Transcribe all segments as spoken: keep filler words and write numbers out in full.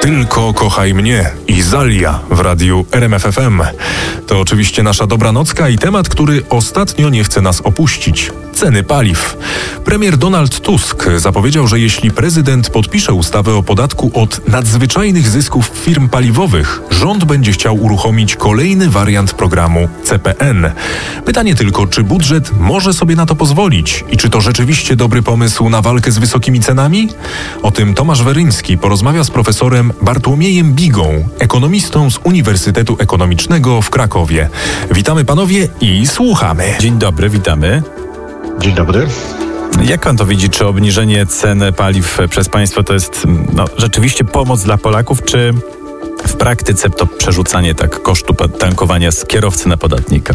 Tylko kochaj mnie i Zalia w radiu R M F F M. To oczywiście nasza dobranocka i temat, który ostatnio nie chce nas opuścić. Ceny paliw. Premier Donald Tusk zapowiedział, że jeśli prezydent podpisze ustawę o podatku od nadzwyczajnych zysków firm paliwowych, rząd będzie chciał uruchomić kolejny wariant programu C P N. Pytanie tylko, czy budżet może sobie na to pozwolić i czy to rzeczywiście dobry pomysł na walkę z wysokimi cenami? O tym Tomasz Weryński porozmawia z profesorem Bartłomiejem Bigą, ekonomistą z Uniwersytetu Ekonomicznego w Krakowie. Witamy panowie i słuchamy. Dzień dobry, witamy. Dzień dobry. Jak pan to widzi? Czy obniżenie cen paliw przez państwo to jest no, rzeczywiście pomoc dla Polaków, czy w praktyce to przerzucanie tak kosztu tankowania z kierowcy na podatnika?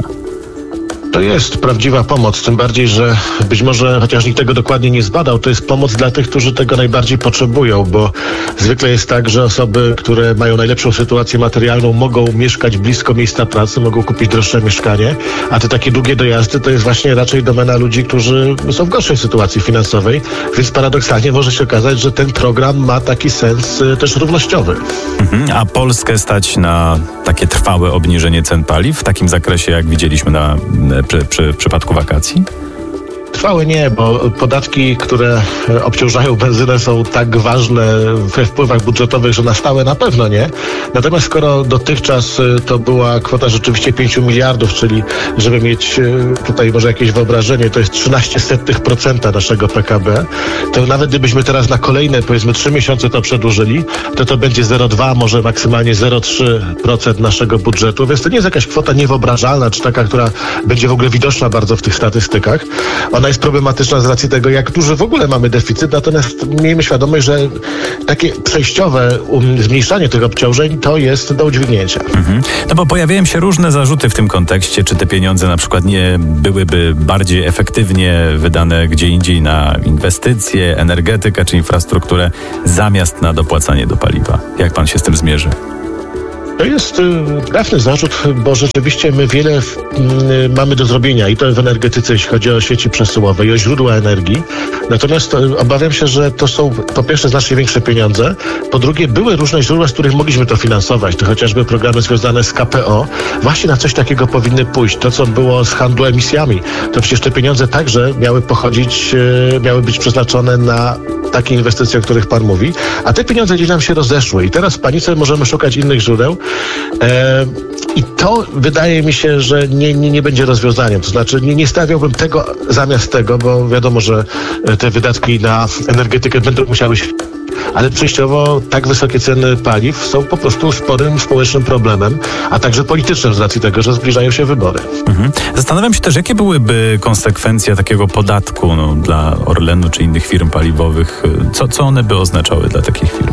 To jest prawdziwa pomoc, tym bardziej, że być może, chociaż nikt tego dokładnie nie zbadał, to jest pomoc dla tych, którzy tego najbardziej potrzebują, bo zwykle jest tak, że osoby, które mają najlepszą sytuację materialną, mogą mieszkać blisko miejsca pracy, mogą kupić droższe mieszkanie, a te takie długie dojazdy to jest właśnie raczej domena ludzi, którzy są w gorszej sytuacji finansowej, więc paradoksalnie może się okazać, że ten program ma taki sens też równościowy. Mhm, a Polskę stać na takie trwałe obniżenie cen paliw w takim zakresie, jak widzieliśmy na Przy, przy, w przypadku wakacji? Trwałe nie, bo podatki, które obciążają benzynę, są tak ważne we wpływach budżetowych, że na stałe na pewno nie. Natomiast skoro dotychczas to była kwota rzeczywiście pięć miliardów, czyli żeby mieć tutaj może jakieś wyobrażenie, to jest trzynaście setnych procenta naszego P K B, to nawet gdybyśmy teraz na kolejne, powiedzmy trzy miesiące to przedłużyli, to to będzie zero przecinek dwa, może maksymalnie zero przecinek trzy procent naszego budżetu, więc to nie jest jakaś kwota niewyobrażalna, czy taka, która będzie w ogóle widoczna bardzo w tych statystykach. Ona jest problematyczna z racji tego, jak duży w ogóle mamy deficyt, natomiast miejmy świadomość, że takie przejściowe um, zmniejszanie tych obciążeń to jest do udźwignięcia. Mhm. No bo pojawiają się różne zarzuty w tym kontekście, czy te pieniądze na przykład nie byłyby bardziej efektywnie wydane gdzie indziej na inwestycje, energetykę czy infrastrukturę, zamiast na dopłacanie do paliwa. Jak pan się z tym zmierzy? To jest y, trafny zarzut, bo rzeczywiście my wiele y, mamy do zrobienia i to w energetyce, jeśli chodzi o sieci przesyłowe i o źródła energii. Natomiast y, obawiam się, że to są po pierwsze znacznie większe pieniądze, po drugie były różne źródła, z których mogliśmy to finansować. To chociażby programy związane z K P O. Właśnie na coś takiego powinny pójść. To, co było z handlu emisjami, to przecież te pieniądze także miały pochodzić, y, miały być przeznaczone na takie inwestycje, o których pan mówi, a te pieniądze gdzieś nam się rozeszły i teraz w panice możemy szukać innych źródeł. E, I to wydaje mi się, że nie, nie, nie będzie rozwiązaniem. To znaczy nie, nie stawiałbym tego zamiast tego, bo wiadomo, że te wydatki na energetykę będą musiały się... Ale przejściowo tak wysokie ceny paliw są po prostu sporym społecznym problemem, a także politycznym z racji tego, że zbliżają się wybory. Mhm. Zastanawiam się też, jakie byłyby konsekwencje takiego podatku no, dla Orlenu czy innych firm paliwowych. Co, co one by oznaczały dla takich firm?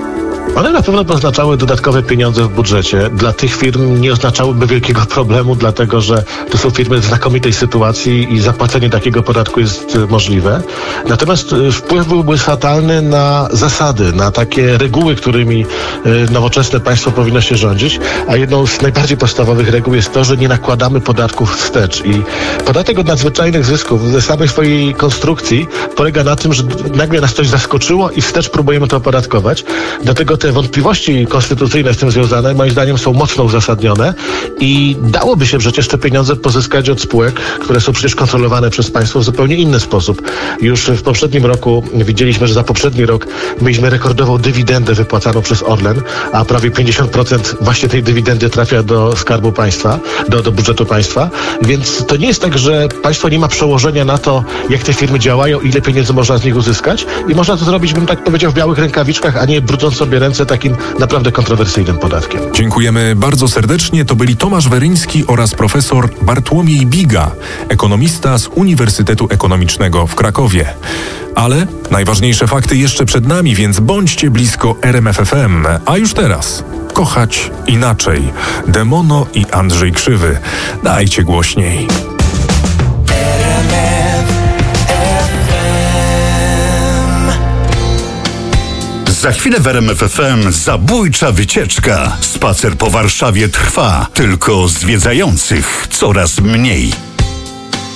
One na pewno by oznaczały dodatkowe pieniądze w budżecie. Dla tych firm nie oznaczałyby wielkiego problemu, dlatego że to są firmy w znakomitej sytuacji i zapłacenie takiego podatku jest możliwe. Natomiast wpływ byłby fatalny na zasady, na takie reguły, którymi nowoczesne państwo powinno się rządzić. A jedną z najbardziej podstawowych reguł jest to, że nie nakładamy podatków wstecz. I podatek od nadzwyczajnych zysków ze samej swojej konstrukcji polega na tym, że nagle nas coś zaskoczyło i wstecz próbujemy to opodatkować. Dlatego te wątpliwości konstytucyjne z tym związane, moim zdaniem, są mocno uzasadnione i dałoby się przecież te pieniądze pozyskać od spółek, które są przecież kontrolowane przez państwo w zupełnie inny sposób. Już w poprzednim roku widzieliśmy, że za poprzedni rok mieliśmy rekordową dywidendę wypłacaną przez Orlen, a prawie pięćdziesiąt procent właśnie tej dywidendy trafia do Skarbu Państwa, do, do budżetu państwa, więc to nie jest tak, że państwo nie ma przełożenia na to, jak te firmy działają, ile pieniędzy można z nich uzyskać i można to zrobić, bym tak powiedział, w białych rękawiczkach, a nie brudząc sobie ręce takim naprawdę kontrowersyjnym podatkiem. Dziękujemy bardzo serdecznie. To byli Tomasz Weryński oraz profesor Bartłomiej Biga, ekonomista z Uniwersytetu Ekonomicznego w Krakowie. Ale najważniejsze fakty jeszcze przed nami, więc bądźcie blisko R M F F M. A już teraz kochać inaczej. Demono i Andrzej Krzywy. Dajcie głośniej. Za chwilę w R M F F M zabójcza wycieczka. Spacer po Warszawie trwa, tylko zwiedzających coraz mniej.